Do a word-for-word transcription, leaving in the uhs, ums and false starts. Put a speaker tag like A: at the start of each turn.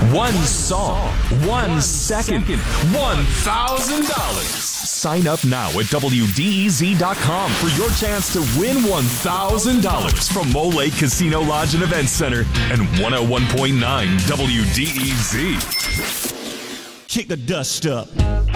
A: One song, one second, one thousand dollars. Sign up now at W D E Z dot com for your chance to win one thousand dollars from Mole Lake Casino Lodge and Event Center and one oh one point nine W D E Z.
B: Kick the dust up.